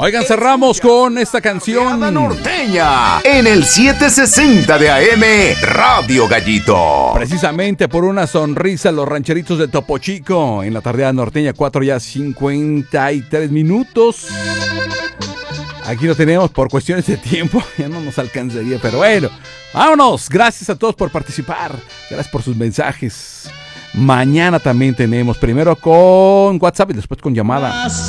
Oigan, cerramos con esta canción norteña en el 760 de AM Radio Gallito. Precisamente por una sonrisa, los rancheritos de Topo Chico en la tardeada norteña, 4:53. Aquí lo tenemos por cuestiones de tiempo, ya no nos alcanzaría, pero bueno, vámonos. Gracias a todos por participar, gracias por sus mensajes. Mañana también tenemos, primero con WhatsApp y después con llamada.